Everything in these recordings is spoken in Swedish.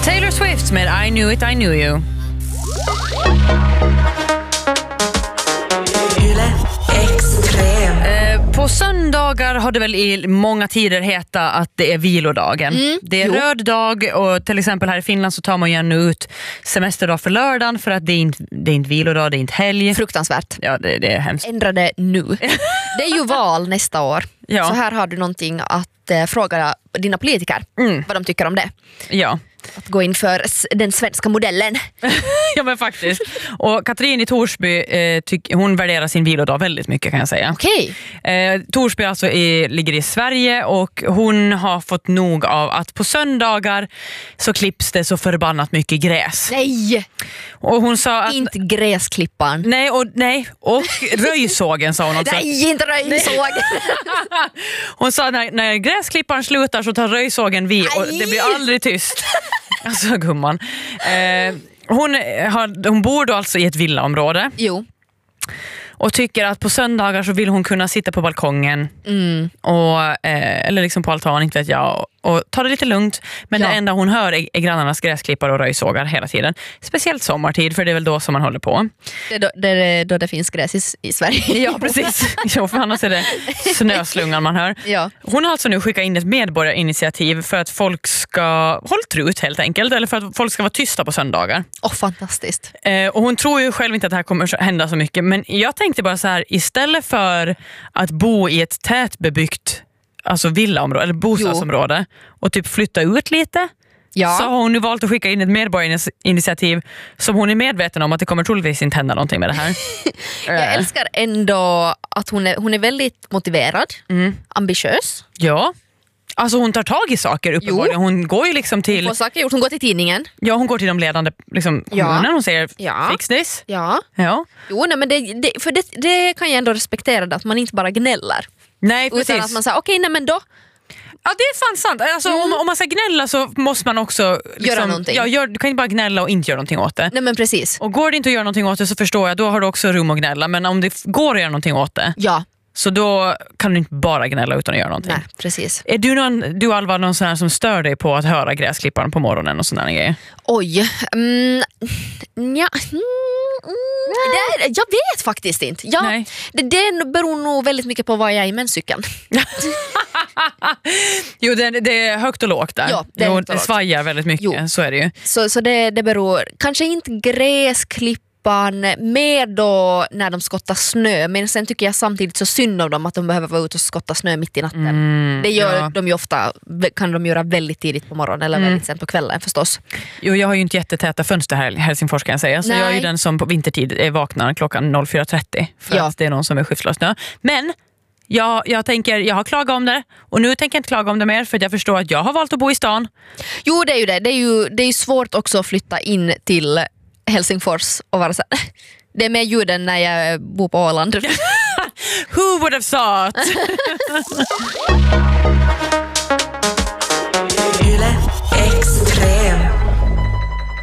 Taylor Swift med I Knew It, I Knew You. På söndagar har det väl i många tider hetat att det är vilodagen. Det är röd dag och till exempel här i Finland så tar man ju nu ut semesterdag för lördagen för att det är inte vilodag, det är inte helg. Fruktansvärt. Ja, det är hemskt. Ändra det nu. Det är ju val nästa år. Ja. Så här har du någonting att fråga dina politiker vad de tycker om det. Ja. Att gå in för den svenska modellen. Ja, men faktiskt. Och Katrin i Torsby hon värderar sin vilodag väldigt mycket, kan jag säga. Okej. Torsby alltså ligger i Sverige och hon har fått nog av att på söndagar så klipps det så förbannat mycket gräs. Nej! Och hon sa att inte gräsklipparen. Nej, och röjsågen sa hon också. Nej, inte röjsåg. Hon sa när gräsklipparen slutar så tar röjsågen vid och det blir aldrig tyst. Alltså gumman. Hon bor då alltså i ett villaområde. Jo. Och tycker att på söndagar så vill hon kunna sitta på balkongen och, eller liksom på altan, inte vet jag, och ta det lite lugnt. Men det enda hon hör är grannarnas gräsklippare och röjsågar hela tiden. Speciellt sommartid, för det är väl då som man håller på. Det är då det finns gräs i Sverige. Ja, precis. Jo, för annars är det snöslungan man hör. Ja. Hon har alltså nu skickat in ett medborgarinitiativ för att folk ska hålla trut helt enkelt, eller för att folk ska vara tysta på söndagar. Fantastiskt. Och hon tror ju själv inte att det här kommer hända så mycket, men jag tänkte bara så här, istället för att bo i ett tätbebyggt alltså villaområde eller bostadsområde och typ flytta ut lite, så har hon nu valt att skicka in ett medborgarinitiativ som hon är medveten om att det kommer troligtvis inte hända någonting med det här. Jag älskar ändå att hon är väldigt motiverad, ambitiös. Ja. Alltså hon tar tag i saker uppenbarligen. Hon går ju liksom till... Hon går till tidningen. Ja, hon går till de ledande liksom, kommunen. Hon säger fix this. Ja. Jo, nej, men det kan jag ändå respektera, att man inte bara gnäller. Nej, precis. Utan att man säger okej, nej men då. Ja, det är fan sant. Alltså, om man ska gnälla så måste man också liksom, göra någonting. Du kan inte bara gnälla och inte göra någonting åt det. Nej, men precis. Och går det inte att göra någonting åt det så förstår jag, då har du också rum att gnälla. Men om det går att göra någonting åt det, så då kan du inte bara gnälla utan att göra någonting. Nej, precis. Är du Alva någon sån här som stör dig på att höra gräsklipparen på morgonen och sådana grejer? Oj. Jag vet faktiskt inte. Det beror nog väldigt mycket på vad jag är i menscykeln. Jo, det är högt och lågt där. Ja, det svajar väldigt mycket, så är det ju. Så det beror kanske inte gräsklipp mer då när de skottar snö, men sen tycker jag samtidigt så synd om dem att de behöver vara ute och skotta snö mitt i natten. Det gör de ju ofta, kan de göra väldigt tidigt på morgonen eller väldigt sent på kvällen förstås. Jo, jag har ju inte jättetäta fönster här i Helsingfors, kan jag säga. Så jag är ju den som på vintertid vaknar klockan 04.30 för att det är någon som är skyfflad snö. Men jag tänker, jag har klagat om det och nu tänker jag inte klaga om det mer, för att jag förstår att jag har valt att bo i stan. Jo, det är ju det. Det är ju svårt också att flytta in till Helsingfors och vara så här, det är mer ljuden när jag bor på Åland. Who would have thought?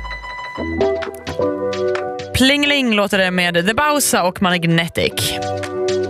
Plingeling låter det med The Bausa och Magnetic.